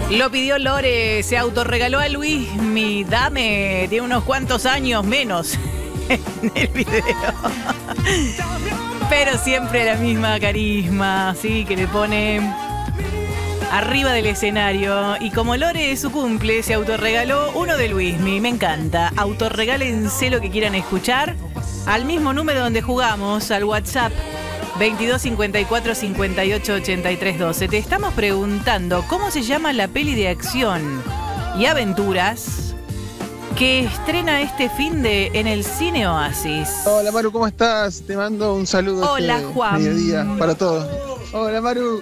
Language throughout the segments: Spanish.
Lo pidió Lore, se autorregaló a Luis mi Dame, tiene unos cuantos años menos en el video. Pero siempre la misma carisma, sí, que le pone arriba del escenario. Y como Lore es su cumple, se autorregaló uno de Luismi. Me encanta. Autorregálense lo que quieran escuchar al mismo número donde jugamos, al WhatsApp 22 54 58 83 12. Te estamos preguntando cómo se llama la peli de acción y aventuras que estrena este finde en el Cine Oasis. Hola Maru, ¿cómo estás? Te mando un saludo. Hola Juan. Mediodía para todos. Hola Maru.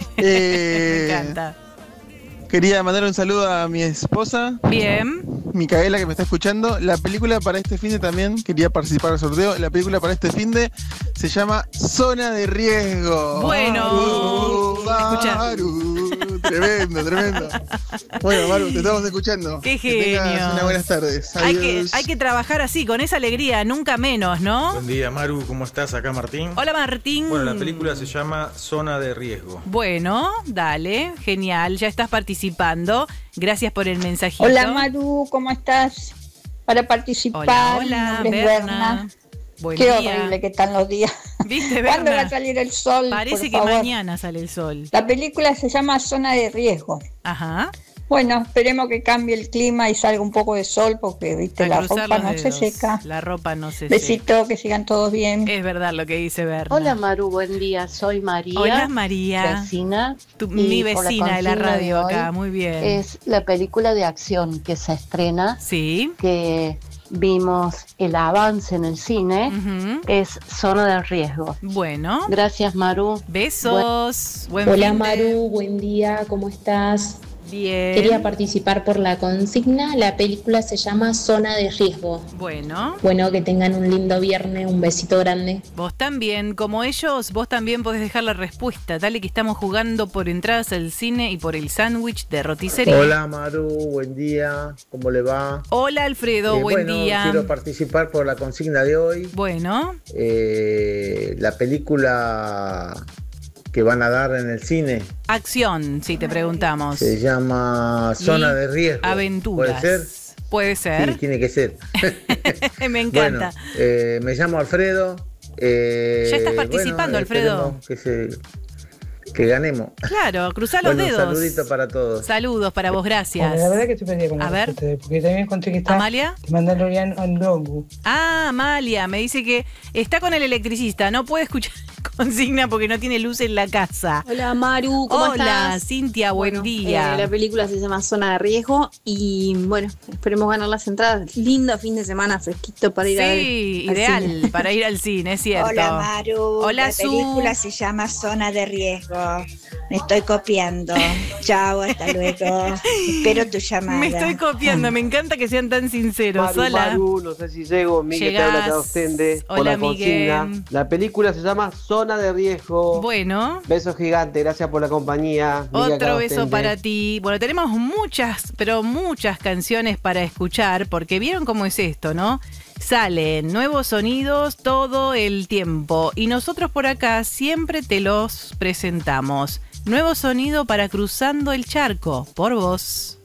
Me encanta. Quería mandar un saludo a mi esposa. Bien. Micaela, que me está escuchando. La película para este finde también, quería participar del sorteo. La película para este finde se llama Zona de Riesgo. Bueno. Maru, tremendo, tremendo. Bueno, Maru, te estamos escuchando. Qué genio. Que tengas unas buenas tardes. Adiós. Hay que trabajar así, con esa alegría, nunca menos, ¿no? Buen día, Maru, ¿cómo estás? Acá Martín. Hola Martín. Bueno, la película se llama Zona de Riesgo. Bueno, dale, genial, ya estás participando. Gracias por el mensajito. Hola Maru, ¿cómo estás? Para participar. Hola, mi nombre es Berna. Buen Qué día. horrible que están los días. ¿Viste, ¿Cuándo Berna? va a salir el sol? Parece por que favor? mañana sale el sol. La película se llama Zona de Riesgo. Ajá. Bueno, esperemos que cambie el clima y salga un poco de sol porque, viste, A la cruzar ropa los no se dedos. seca. La ropa no se seca. Besito, que sigan todos bien. Es verdad lo que dice Berna. Hola Maru, buen día, soy María. Hola María. Vecina. Mi Y por vecina de la consigna radio hoy acá, muy bien. Es la película de acción que se estrena, Sí. que vimos el avance en el cine, Ujú. es Zona de Riesgo. Bueno. Gracias Maru. Besos. Buen Hola fin de- Maru, buen día, ¿cómo estás? Bien. Quería participar por la consigna, la película se llama Zona de Riesgo. Bueno. Bueno, que tengan un lindo viernes, un besito grande. Vos también, como ellos, vos también podés dejar la respuesta. Dale que estamos jugando por entradas al cine y por el sándwich de roticería. Hola Maru, buen día, ¿cómo le va? Hola Alfredo, buen bueno, día. quiero participar por la consigna de hoy. Bueno, La película que van a dar en el cine acción, si te preguntamos. se llama Zona Y de Riesgo. aventuras. ¿Puede ser? Puede ser. Sí, tiene que ser. Me encanta. Bueno, me llamo Alfredo. Ya estás participando, Alfredo. esperemos que ganemos. Claro, cruzá los Bueno, un dedos. saludito para todos. Saludos para vos, gracias. La verdad que estoy perdida con A la ver. respuesta, porque también encontré que está ¿Amalia? te mandan al Longu. Ah, Amalia, me dice que está con el electricista, no puede escuchar consigna porque no tiene luz en la casa. Hola Maru, ¿cómo Hola, estás? Cintia, buen día. La película se llama Zona de Riesgo y bueno, esperemos ganar las entradas. Lindo fin de semana, fresquito para ir Sí, al ideal cine. para ir al cine, es cierto. Hola Maru, Hola, la Su. película se llama Zona de Riesgo. Me estoy copiando. Chao, hasta luego. Espero tu llamada. Me estoy copiando, me encanta que sean tan sinceros. Hola. Maru, no sé si llego, Miguel te habla acá Ostende, por Hola, la consigna. Miguel. La película se llama Zona de Riesgo. Bueno. Besos gigantes, gracias por la compañía. Miguel acá Otro beso Ostende. para ti. Bueno, tenemos muchas, pero muchas canciones para escuchar, porque vieron cómo es esto, ¿no? Salen nuevos sonidos todo el tiempo y nosotros por acá siempre te los presentamos. Nuevo sonido para Cruzando el Charco, por vos.